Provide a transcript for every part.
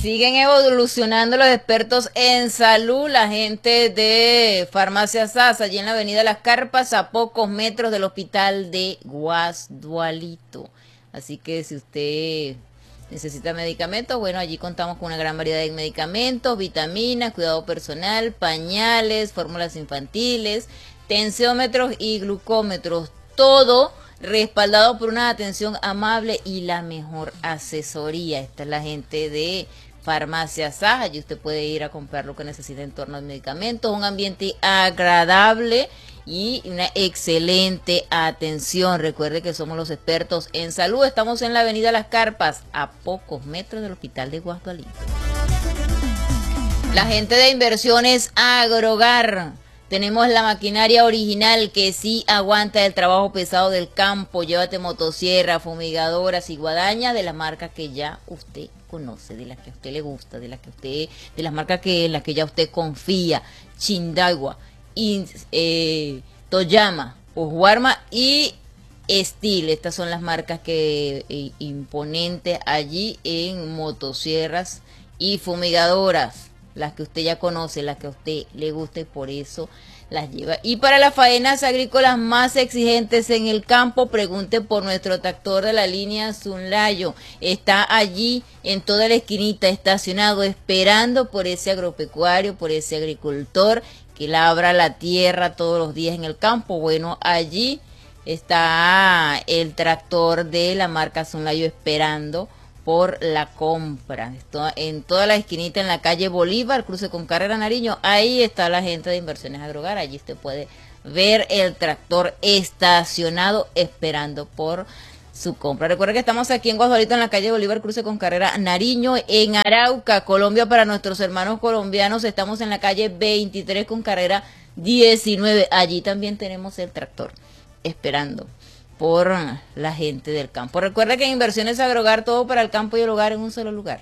Siguen evolucionando los expertos en salud, la gente de Farmacia SAS, allí en la avenida Las Carpas, a pocos metros del hospital de Guasdualito. Así que si usted necesita medicamentos, bueno, allí contamos con una gran variedad de medicamentos, vitaminas, cuidado personal, pañales, fórmulas infantiles, tensiómetros y glucómetros, todo respaldado por una atención amable y la mejor asesoría. Esta es la gente de Farmacia SAS, allí usted puede ir a comprar lo que necesita en torno a medicamentos, un ambiente agradable y una excelente atención. Recuerde que somos los expertos en salud, estamos en la avenida Las Carpas, a pocos metros del hospital de Guasdualito. La gente de Inversiones Agrogar, tenemos la maquinaria original que sí aguanta el trabajo pesado del campo. Llévate motosierra, fumigadoras y guadañas de las marcas que ya usted conoce, de las que a usted le gusta, de las marcas en las que ya usted confía. Chindagua, Toyama, Oswarma y Steel. Estas son las marcas que imponentes allí en motosierras y fumigadoras, las que usted ya conoce, las que a usted le gusta y por eso las lleva. Y para las faenas agrícolas más exigentes en el campo, pregunte por nuestro tractor de la línea Sunlayo. Está allí en toda la esquinita, estacionado, esperando por ese agropecuario, por ese agricultor que labra la tierra todos los días en el campo. Bueno, allí está el tractor de la marca Sunlayo esperando por la compra. Esto en toda la esquinita en la calle Bolívar, cruce con Carrera Nariño, ahí está la gente de Inversiones Agrogar. Allí usted puede ver el tractor estacionado esperando por su compra. Recuerda que estamos aquí en Guasdualito, en la calle Bolívar, cruce con Carrera Nariño. En Arauca, Colombia, para nuestros hermanos colombianos, estamos en la calle 23 con Carrera 19. Allí también tenemos el tractor esperando por la gente del campo. Recuerda que en Inversiones Agrogar, todo para el campo y el hogar en un solo lugar.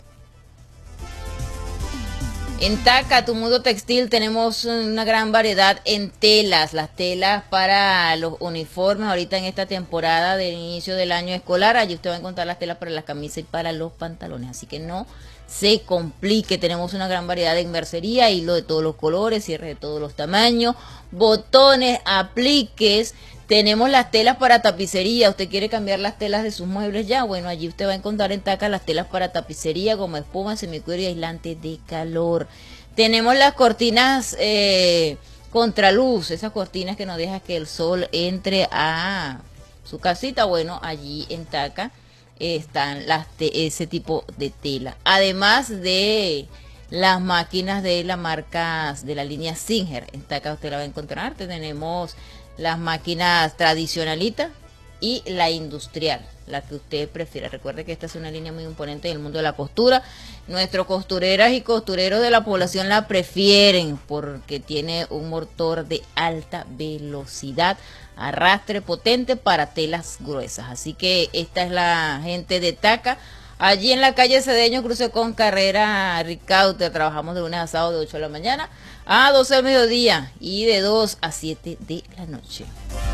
En Taca, tu mundo textil, tenemos una gran variedad en telas, las telas para los uniformes, ahorita en esta temporada del inicio del año escolar, allí usted va a encontrar las telas para las camisas y para los pantalones, así que no se complique, tenemos una gran variedad de mercería, hilo de todos los colores, cierres de todos los tamaños, botones, apliques. Tenemos las telas para tapicería. ¿Usted quiere cambiar las telas de sus muebles ya? Bueno, allí usted va a encontrar en Taca las telas para tapicería, goma espuma, semicuero y aislante de calor. Tenemos las cortinas contraluz, esas cortinas que no dejan que el sol entre a su casita. Bueno, allí en Taca están ese tipo de tela. Además de las máquinas de la marca de la línea Singer, en Taca usted la va a encontrar. Tenemos las máquinas tradicionalitas y la industrial, la que usted prefiera. Recuerde que esta es una línea muy imponente en el mundo de la costura. Nuestros costureras y costureros de la población la prefieren porque tiene un motor de alta velocidad, arrastre potente para telas gruesas. Así que esta es la gente de Taca. Allí en la calle Cedeño, cruce con Carrera Ricaute, trabajamos de lunes a sábado de 8 de la mañana a 12 del mediodía y de 2 a 7 de la noche.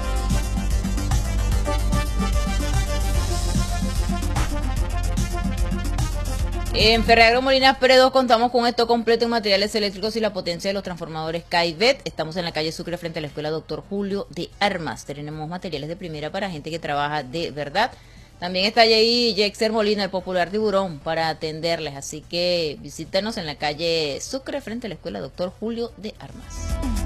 En Ferreagro Molinas Pérez 2 contamos con esto completo en materiales eléctricos y la potencia de los transformadores Caivet. Estamos en la calle Sucre frente a la escuela Dr. Julio de Armas. Tenemos materiales de primera para gente que trabaja de verdad. También está ahí Jexer Molina, el popular tiburón, para atenderles. Así que visítenos en la calle Sucre frente a la escuela Dr. Julio de Armas.